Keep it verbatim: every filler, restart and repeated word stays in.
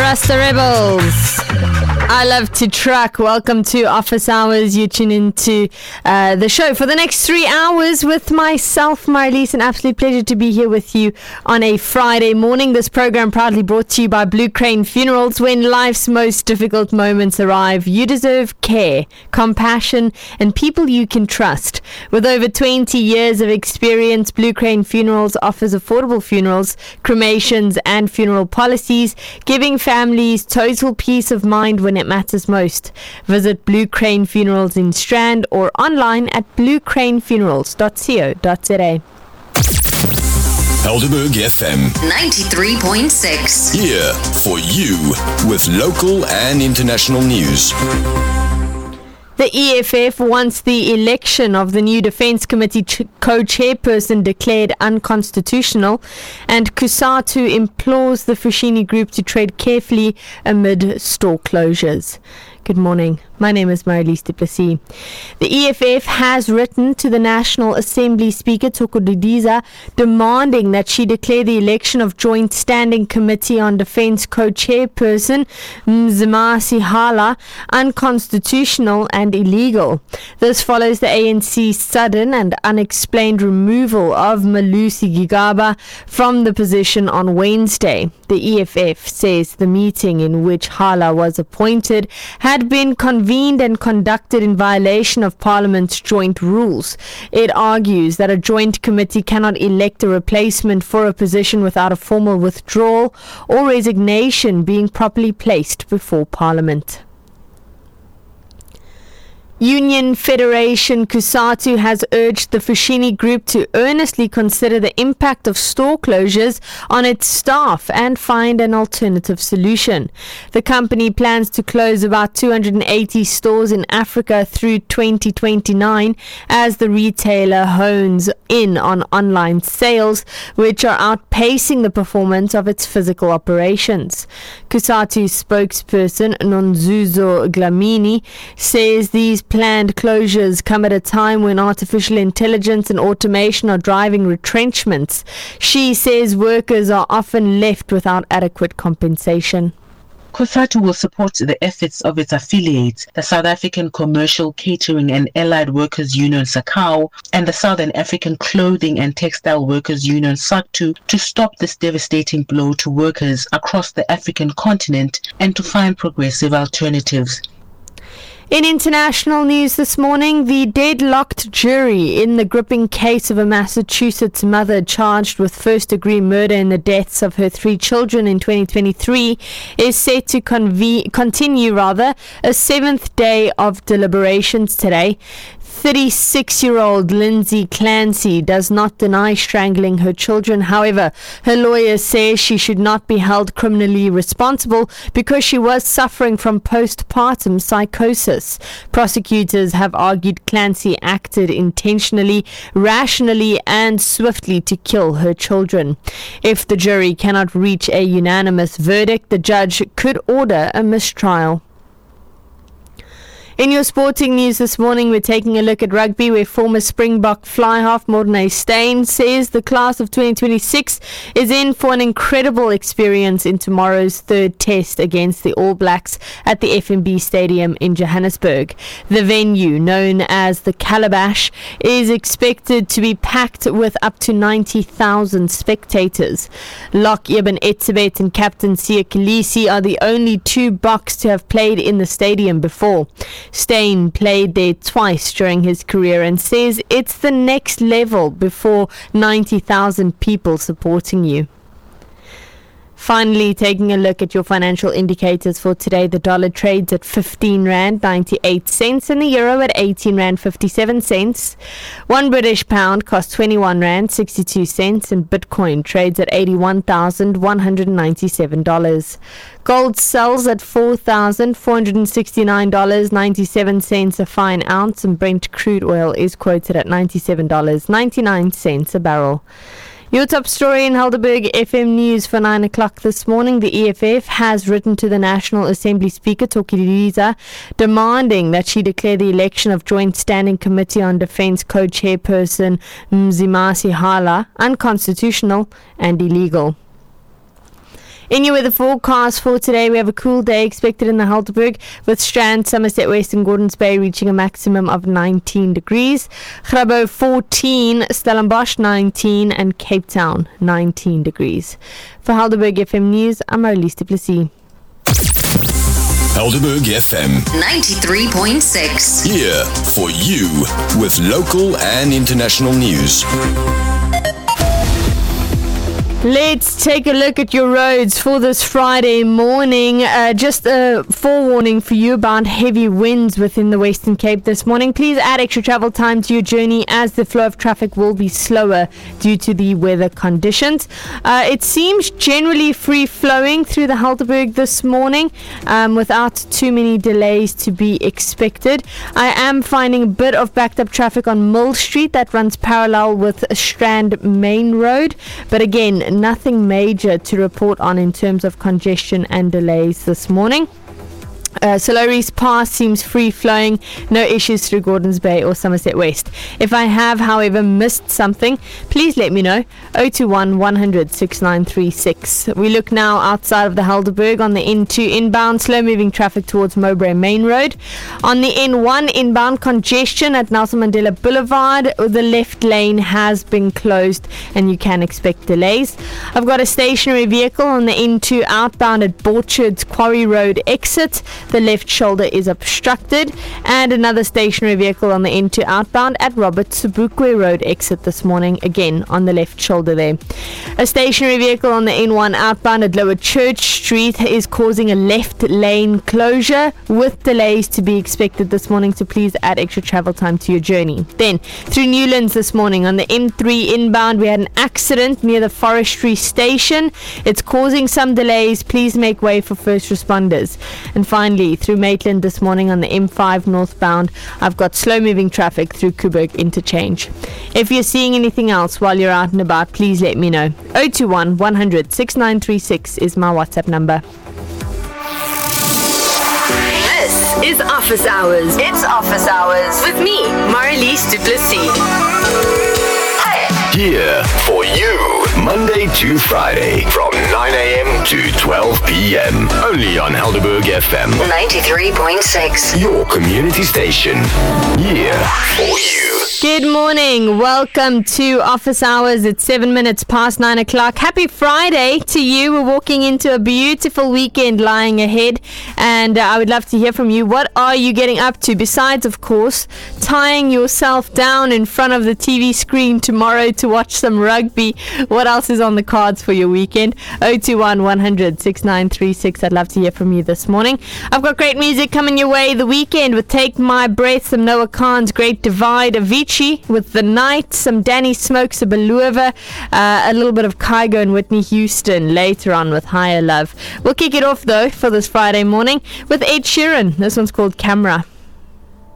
Rasta Rebels. I love to truck. Welcome to Office Hours. You tune into uh, the show for the next three hours with myself, Marlies. An absolute pleasure to be here with you on a Friday morning. This program proudly brought to you by Blue Crane Funerals. When life's most difficult moments arrive, you deserve care, compassion, and people you can trust. With over twenty years of experience, Blue Crane Funerals offers affordable funerals, cremations, and funeral policies, giving families total peace of mind when it matters most. Visit Blue Crane Funerals in Strand or online at blue crane funerals dot co dot za. Helderberg F M ninety-three point six. Here for you with local and international news. The E F F wants the election of the new Defence Committee ch- co-chairperson declared unconstitutional, and Cusatu implores the Foschini Group to tread carefully amid store closures. Good morning. My name is Marlies du Plessis. The E F F has written to the National Assembly Speaker, Thoko Didiza, demanding that she declare the election of Joint Standing Committee on Defence co-chairperson Mzimasi Hala unconstitutional and illegal. This follows the A N C's sudden and unexplained removal of Malusi Gigaba from the position on Wednesday. The E F F says the meeting in which Hala was appointed had been convened and conducted in violation of Parliament's joint rules. It argues that a joint committee cannot elect a replacement for a position without a formal withdrawal or resignation being properly placed before Parliament. Union Federation Cusatu has urged the Foschini Group to earnestly consider the impact of store closures on its staff and find an alternative solution. The company plans to close about two hundred eighty stores in Africa through twenty twenty-nine as the retailer hones in on online sales, which are outpacing the performance of its physical operations. Cusatu's spokesperson Nonzuzo Glamini says these planned closures come at a time when artificial intelligence and automation are driving retrenchments. She says workers are often left without adequate compensation. Cusatu will support the efforts of its affiliates, the South African Commercial Catering and Allied Workers Union SACAO and the Southern African Clothing and Textile Workers Union SACTU, to stop this devastating blow to workers across the African continent and to find progressive alternatives. In international news this morning, the deadlocked jury in the gripping case of a Massachusetts mother charged with first-degree murder in the deaths of her three children in twenty twenty-three is set to conve- continue rather a seventh day of deliberations today. thirty-six-year-old Lindsay Clancy does not deny strangling her children. However, her lawyer says she should not be held criminally responsible because she was suffering from postpartum psychosis. Prosecutors have argued Clancy acted intentionally, rationally, and swiftly to kill her children. If the jury cannot reach a unanimous verdict, the judge could order a mistrial. In your sporting news this morning, we're taking a look at rugby, where former Springbok fly-half Morne Steyn says the class of twenty twenty-six is in for an incredible experience in tomorrow's third test against the All Blacks at the F N B Stadium in Johannesburg. The venue, known as the Calabash, is expected to be packed with up to ninety thousand spectators. Locke Eben Etzebeth and Captain Siya Kolisi are the only two Boks to have played in the stadium before. Steyn played there twice during his career and says it's the next level before ninety thousand people supporting you. Finally, taking a look at your financial indicators for today, the dollar trades at fifteen rand ninety-eight cents and the euro at eighteen rand fifty-seven cents. One British pound costs twenty-one rand sixty-two cents and Bitcoin trades at eighty-one thousand one hundred ninety-seven dollars. Gold sells at four thousand four hundred sixty-nine dollars and ninety-seven cents a fine ounce, and Brent crude oil is quoted at ninety-seven dollars and ninety-nine cents a barrel. Your top story in Helderberg F M News for nine o'clock this morning. The E F F has written to the National Assembly Speaker, Thoko Didiza, demanding that she declare the election of Joint Standing Committee on Defence co-chairperson Mzimasi Hala unconstitutional and illegal. In your weather forecast for today, we have a cool day expected in the Helderberg, with Strand, Somerset West and Gordons Bay reaching a maximum of nineteen degrees. Grabo fourteen, Stellenbosch nineteen and Cape Town nineteen degrees. For Helderberg F M News, I'm Marlies du Plessis. Helderberg F M ninety-three point six. Here for you with local and international news. Let's take a look at your roads for this Friday morning. Uh, just a forewarning for you about heavy winds within the Western Cape this morning. Please add extra travel time to your journey as the flow of traffic will be slower due to the weather conditions. Uh, it seems generally free-flowing through the Helderberg this morning um, without too many delays to be expected. I am finding a bit of backed-up traffic on Mill Street that runs parallel with Strand Main Road, but again, nothing major to report on in terms of congestion and delays this morning. Uh, Soloris Pass seems free-flowing, no issues through Gordons Bay or Somerset West. If I have, however, missed something, please let me know. oh two one, one hundred, sixty-nine thirty-six. We look now outside of the Helderberg on the N two inbound, slow-moving traffic towards Mowbray Main Road. On the N one inbound, congestion at Nelson Mandela Boulevard. The left lane has been closed and you can expect delays. I've got a stationary vehicle on the N two outbound at Borchard's Quarry Road exit. The left shoulder is obstructed, and another stationary vehicle on the N two outbound at Robert Sobukwe Road exit this morning, again on the left shoulder there. A stationary vehicle on the N one outbound at Lower Church Street is causing a left lane closure with delays to be expected this morning, so please add extra travel time to your journey. Then through Newlands this morning on the M three inbound, we had an accident near the forestry station. It's causing some delays. Please make way for first responders. And finally, through Maitland this morning on the M five northbound, I've got slow-moving traffic through Kuburg Interchange. If you're seeing anything else while you're out and about, please let me know. oh two one, one hundred, sixty-nine thirty-six is my WhatsApp number. This is Office Hours. It's Office Hours with me, Marlies du Plessis. Here for you, Monday to Friday from nine a.m. to twelve p.m. Only on Helderberg F M ninety-three point six. Your community station. Here for you. Good morning. Welcome to Office Hours. It's seven minutes past nine o'clock. Happy Friday to you. We're walking into a beautiful weekend lying ahead, and uh, I would love to hear from you. What are you getting up to besides, of course, tying yourself down in front of the T V screen tomorrow to watch some rugby? What else is on the cards for your weekend? oh two one, one hundred, sixty-nine thirty-six. I'd love to hear from you this morning. I've got great music coming your way the weekend with Take My Breath, some Noah Khan's Great Divide, Avicii with The Night, some Danny Smokes, a Beluva, uh, a little bit of Kygo and Whitney Houston later on with Higher Love. We'll kick it off though for this Friday morning with Ed Sheeran. This one's called Camera.